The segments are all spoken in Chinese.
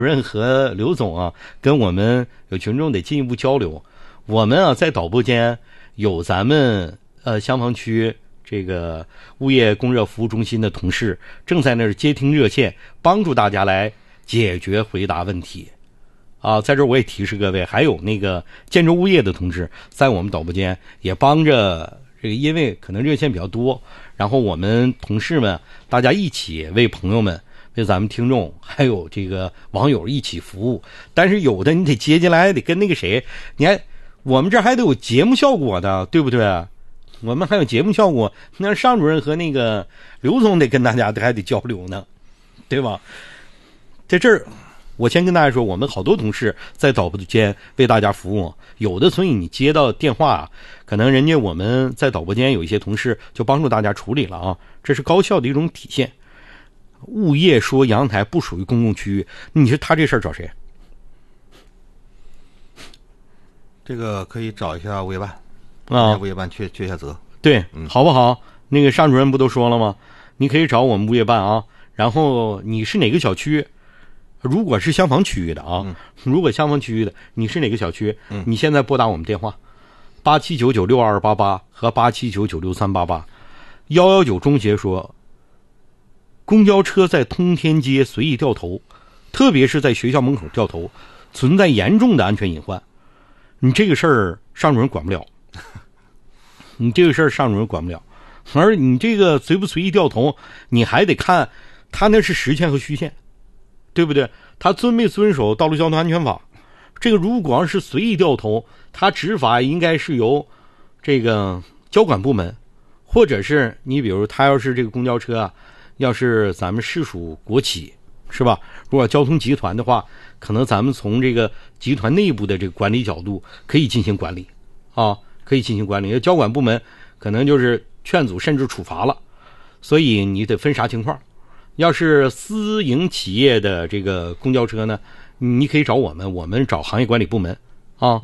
主任和刘总啊，跟我们有群众得进一步交流。我们啊，在导播间有咱们消防区这个物业供热服务中心的同事，正在那儿接听热线，帮助大家来解决回答问题。啊，在这儿我也提示各位，还有那个建筑物业的同志，在我们导播间也帮着这个，因为可能热线比较多，然后我们同事们大家一起为朋友们、为咱们听众还有这个网友一起服务。但是有的你得接进来，得跟那个谁，你还我们这还得有节目效果的，对不对？我们还有节目效果，那尚主任和那个刘总得跟大家还得交流呢，对吧？在这儿我先跟大家说，我们好多同事在导播间为大家服务，有的所以你接到电话啊，可能人家我们在导播间有一些同事就帮助大家处理了啊，这是高效的一种体现。物业说阳台不属于公共区域，你说他这事儿找谁？ 这个可以找一下物业办啊， 物业办确一下责， 对，好不好？那个尚主任不都说了吗？你可以找我们物业办啊，然后你是哪个小区？如果是消防区域的啊，如果消防区域的，你是哪个小区？你现在拨打我们电话87996288和87996388。119中协说，公交车在通天街随意掉头，特别是在学校门口掉头，存在严重的安全隐患。你这个事儿尚主任管不了，你这个事儿尚主任管不了，而你这个随不随意掉头，你还得看他那是实线和虚线。对不对？他遵没遵守道路交通安全法？这个如果要是随意掉头，他执法应该是由这个交管部门，或者是你比如他要是这个公交车啊，要是咱们市属国企，是吧？如果交通集团的话，可能咱们从这个集团内部的这个管理角度可以进行管理啊，可以进行管理。交管部门可能就是劝阻甚至处罚了，所以你得分啥情况。要是私营企业的这个公交车呢，你可以找我们，我们找行业管理部门啊。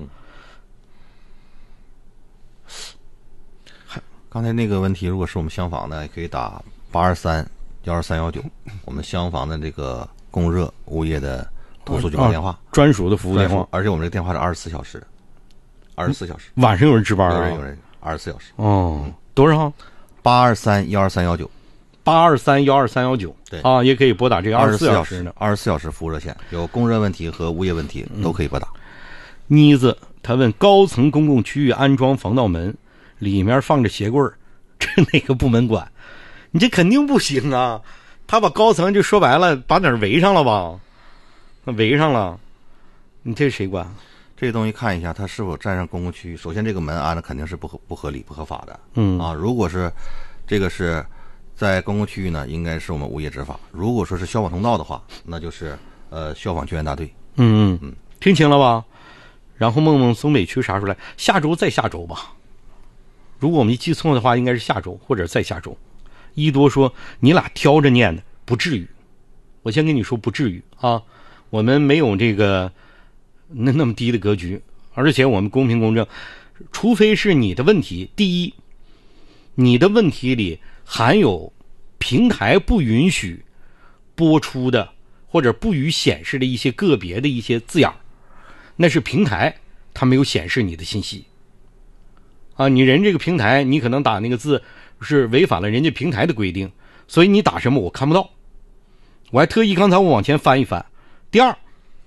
刚才那个问题，如果是我们消防的，也可以打823-12319，我们消防的这个供热物业的投诉举报电话， 专属的服务电话， 而且我们这个电话是24小时的，24小时。晚上有人值班啊？ 有人24小时。 哦，多少 ？823-12319。 823-12319， 对啊，也可以拨打这个24小时的 24小时服务热线，有供热问题和物业问题都可以拨打。 妮子他问，高层公共区域安装防盗门，里面放着鞋柜，这哪个部门管？你这肯定不行啊！他把高层就说白了，把哪儿围上了吧？围上了，你这谁管？ 这个东西看一下，它是否占上公共区域。首先，这个门安的肯定是不合理、不合法的。如果是这个是在公共区域呢，应该是我们物业执法。如果说是消防通道的话，那就是消防救援大队。 听清了吧？然后梦梦松北区啥出来？下周再下周吧。如果我没记错的话，应该是下周或者再下周。一多说你俩挑着念的，不至于。我先跟你说不至于啊，我们没有这个那么低的格局，而且我们公平公正。除非是你的问题，第一，你的问题里含有平台不允许播出的或者不予显示的一些个别的一些字眼，那是平台它没有显示你的信息啊。你人这个平台你可能打那个字是违反了人家平台的规定，所以你打什么我看不到。我还特意刚才我往前翻一翻。第二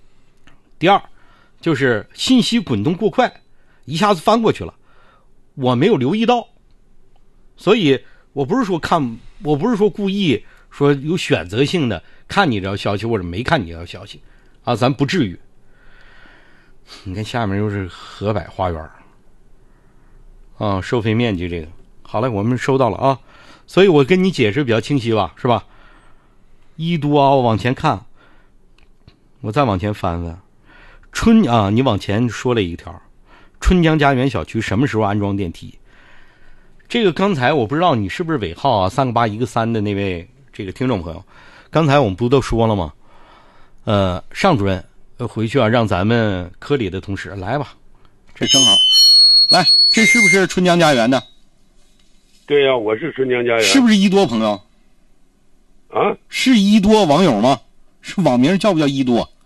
就是信息滚动过快，一下子翻过去了，我没有留意到，所以我不是说故意说有选择性的看你这条消息或者没看你这条消息啊，咱不至于。你看下面又是河柏花园啊，收费面积这个好了，我们收到了啊，所以我跟你解释比较清晰吧，是吧？一多啊，我往前看，我再往前翻翻。你往前说了一条，春江家园小区什么时候安装电梯？这个刚才我不知道你是不是尾号啊3个8 1个3的那位这个听众朋友，刚才我们不都说了吗？尚主任回去啊，让咱们科里的同事来吧，这正好来，这是不是春江家园的？ 对呀，我是春江家园。 是不是一多朋友？ 啊？ 是一多网友吗？是网名叫不叫一多？